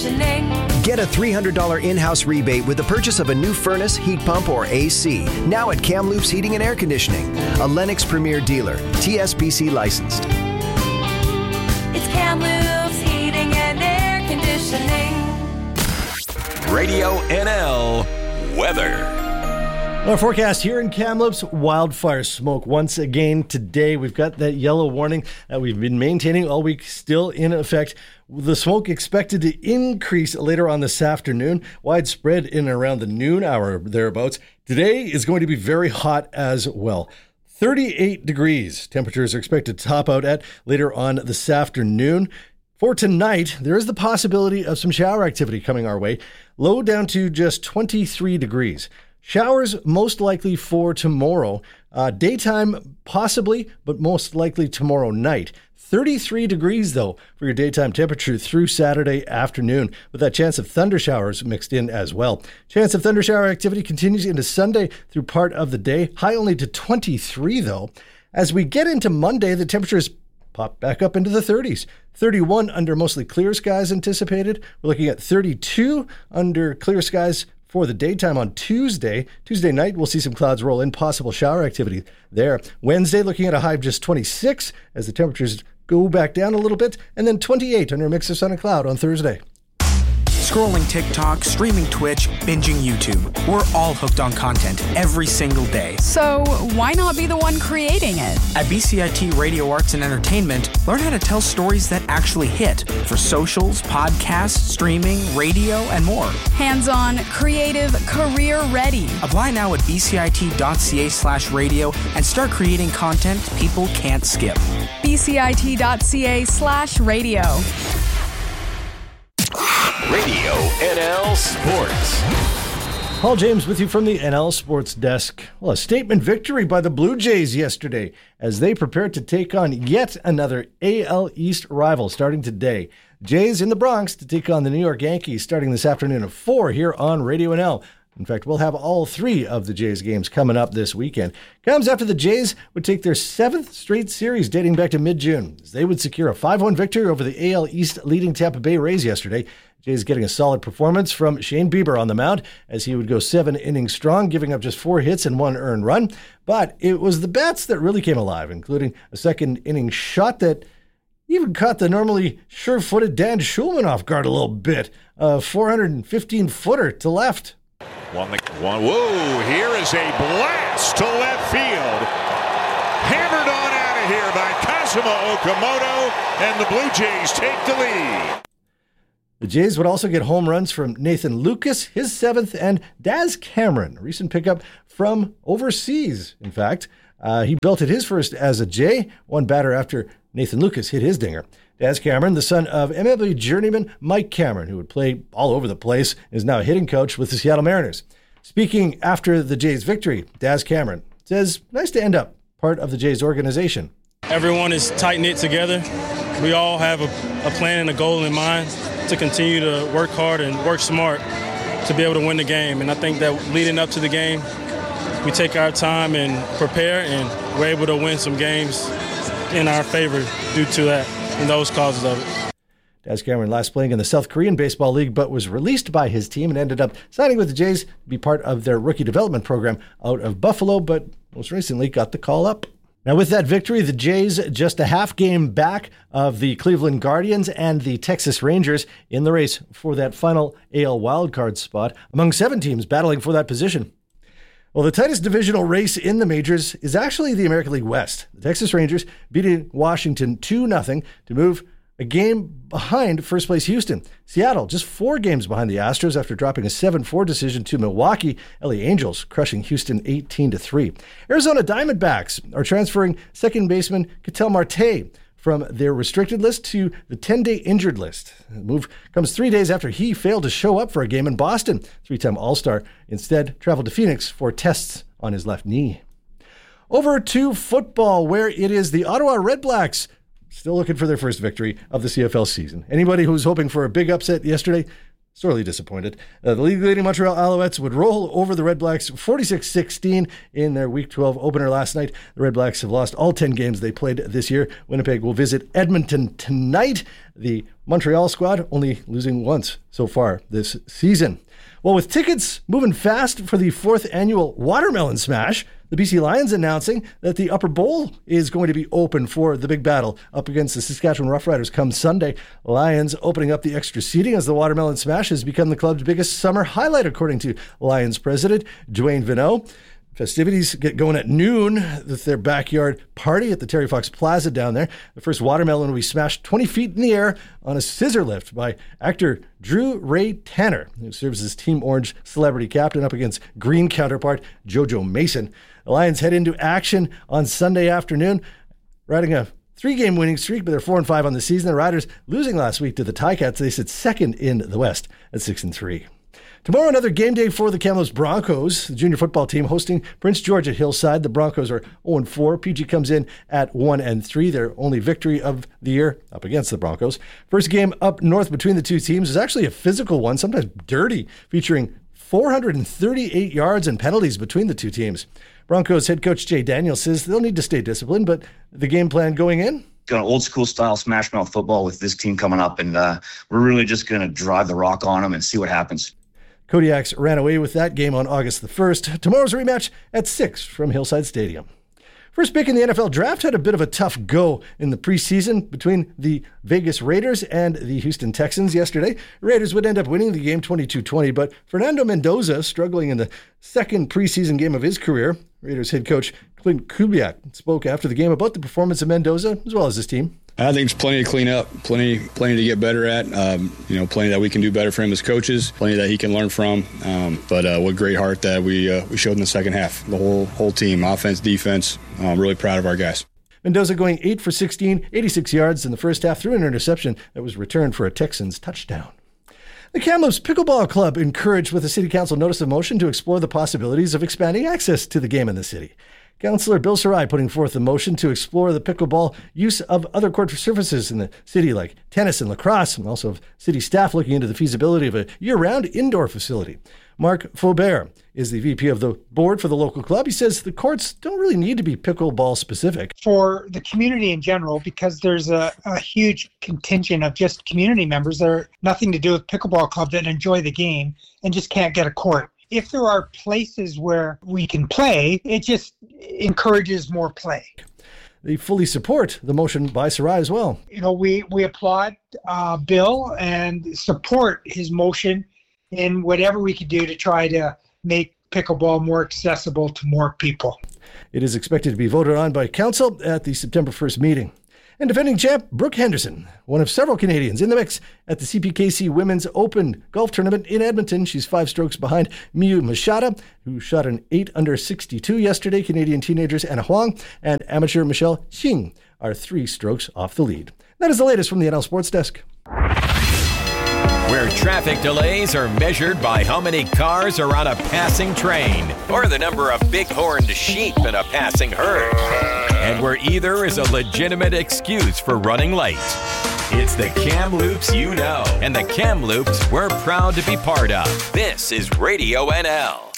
conditioning. Get a $300 in-house rebate with the purchase of a new furnace, heat pump, or AC. Now at Kamloops Heating and Air Conditioning, a Lennox Premier dealer, TSPC licensed. It's Kamloops Heating and Air Conditioning. Radio NL weather. Our forecast here in Kamloops, wildfire smoke once again today. We've got that yellow warning that we've been maintaining all week still in effect. The smoke expected to increase later on this afternoon, widespread in around the noon hour thereabouts. Today is going to be very hot as well. 38 degrees temperatures are expected to top out at later on this afternoon. For tonight, there is the possibility of some shower activity coming our way. Low down to just 23 degrees. Showers most likely for tomorrow. Daytime possibly, but most likely tomorrow night. 33 degrees though for your daytime temperature through Saturday afternoon, with that chance of thunder showers mixed in as well. Chance of thunder shower activity continues into Sunday through part of the day. High only to 23 though. As we get into Monday, the temperatures pop back up into the 30s. 31 under mostly clear skies anticipated. We're looking at 32 under clear skies for the daytime on Tuesday. Tuesday night, we'll see some clouds roll in, possible shower activity there. Wednesday, looking at a high of just 26 as the temperatures go back down a little bit, and then 28 under a mix of sun and cloud on Thursday. Scrolling TikTok, streaming Twitch, binging YouTube. We're all hooked on content every single day. So why not be the one creating it? At BCIT Radio Arts and Entertainment, learn how to tell stories that actually hit for socials, podcasts, streaming, radio, and more. Hands-on, creative, career-ready. Apply now at bcit.ca/radio and start creating content people can't skip. bcit.ca/radio. Radio NL Sports. Paul James with you from the NL Sports Desk. Well, a statement victory by the Blue Jays yesterday as they prepared to take on yet another AL East rival starting today. Jays in the Bronx to take on the New York Yankees starting this afternoon at 4 here on Radio NL. In fact, we'll have all 3 of the Jays games coming up this weekend. Comes after the Jays would take their 7th straight series dating back to mid-June, as they would secure a 5-1 victory over the AL East leading Tampa Bay Rays yesterday. Jays getting a solid performance from Shane Bieber on the mound as he would go 7 innings strong, giving up just 4 hits and 1 earned run. But it was the bats that really came alive, including a second inning shot that even caught the normally sure-footed Dan Schulman off guard a little bit. A 415-footer to left. Whoa, here is a blast to left field. Hammered on out of here by Kazuma Okamoto, and the Blue Jays take the lead. The Jays would also get home runs from Nathan Lucas, his 7th, and Daz Cameron, a recent pickup from overseas. In fact, he belted his first as a Jay, one batter after Nathan Lucas hit his dinger. Daz Cameron, the son of MLB journeyman Mike Cameron, who would play all over the place, is now a hitting coach with the Seattle Mariners. Speaking after the Jays' victory, Daz Cameron says, nice to end up part of the Jays organization. Everyone is tight-knit together. We all have a plan and a goal in mind to continue to work hard and work smart to be able to win the game. And I think that leading up to the game, we take our time and prepare, and we're able to win some games in our favor due to that and those causes of it. Daz Cameron last playing in the South Korean Baseball League, but was released by his team and ended up signing with the Jays to be part of their rookie development program out of Buffalo, but most recently got the call up. Now with that victory, the Jays just a half game back of the Cleveland Guardians and the Texas Rangers in the race for that final AL wildcard spot among 7 teams battling for that position. Well, the tightest divisional race in the majors is actually the American League West. The Texas Rangers beating Washington 2-0 to move a game behind first place Houston. Seattle just 4 games behind the Astros after dropping a 7-4 decision to Milwaukee. LA Angels crushing Houston 18-3. Arizona Diamondbacks are transferring second baseman Ketel Marte from their restricted list to the 10-day injured list. The move comes 3 days after he failed to show up for a game in Boston. 3-time All-Star instead traveled to Phoenix for tests on his left knee. Over to football, where it is the Ottawa Redblacks still looking for their first victory of the CFL season. Anybody who was hoping for a big upset yesterday sorely disappointed. The league-leading Montreal Alouettes would roll over the Red Blacks 46-16 in their Week 12 opener last night. The Red Blacks have lost all 10 games they played this year. Winnipeg will visit Edmonton tonight. The Montreal squad only losing once so far this season. Well, with tickets moving fast for the 4th annual Watermelon Smash, the BC Lions announcing that the Upper Bowl is going to be open for the big battle up against the Saskatchewan Roughriders come Sunday. Lions opening up the extra seating as the Watermelon Smash has become the club's biggest summer highlight, according to Lions president Dwayne Vineau. Festivities get going at noon with their backyard party at the Terry Fox Plaza down there. The first watermelon will be smashed 20 feet in the air on a scissor lift by actor Drew Ray Tanner, who serves as Team Orange celebrity captain up against Green counterpart JoJo Mason. The Lions head into action on Sunday afternoon, riding a 3-game winning streak, but they're 4-5 on the season. The Riders losing last week to the Ticats. They sit second in the West at 6-3. Tomorrow, another game day for the Kamloops Broncos. The junior football team hosting Prince George at Hillside. The Broncos are 0-4. PG comes in at 1-3. Their only victory of the year up against the Broncos. First game up north between the two teams is actually a physical one, sometimes dirty, featuring 438 yards and penalties between the two teams. Broncos head coach Jay Daniels says they'll need to stay disciplined, but the game plan going in? Got an old school style smash mouth football with this team coming up, and we're really just going to drive the rock on them and see what happens. Kodiaks ran away with that game on August the 1st. Tomorrow's rematch at 6 from Hillside Stadium. First pick in the NFL draft had a bit of a tough go in the preseason between the Vegas Raiders and the Houston Texans yesterday. Raiders would end up winning the game 22-20, but Fernando Mendoza struggling in the second preseason game of his career. Raiders head coach Clint Kubiak spoke after the game about the performance of Mendoza as well as his team. I think there's plenty to clean up, plenty to get better at. Plenty that we can do better for him as coaches, plenty that he can learn from. But what great heart that we showed in the second half. The whole team, offense, defense. I'm really proud of our guys. Mendoza going 8 for 16, 86 yards in the first half through an interception that was returned for a Texans touchdown. The Kamloops Pickleball Club encouraged with a City Council notice of motion to explore the possibilities of expanding access to the game in the city. Councillor Bill Sarai putting forth a motion to explore the pickleball use of other court surfaces in the city like tennis and lacrosse, and also city staff looking into the feasibility of a year-round indoor facility. Mark Faubert is the VP of the board for the local club. He says the courts don't really need to be pickleball specific. For the community in general, because there's a huge contingent of just community members that are nothing to do with pickleball club that enjoy the game and just can't get a court. If there are places where we can play, it just encourages more play. They fully support the motion by Sarai as well. We applaud Bill and support his motion in whatever we can do to try to make pickleball more accessible to more people. It is expected to be voted on by council at the September 1st meeting. And defending champ Brooke Henderson, one of several Canadians in the mix at the CPKC Women's Open Golf Tournament in Edmonton. She's 5 strokes behind Miyu Machada, who shot an 8 under 62 yesterday. Canadian teenagers Anna Huang and amateur Michelle Xing are 3 strokes off the lead. That is the latest from the NL Sports Desk. Where traffic delays are measured by how many cars are on a passing train or the number of big-horned sheep in a passing herd. And where either is a legitimate excuse for running late. It's the Kamloops you know, and the Kamloops we're proud to be part of. This is Radio NL.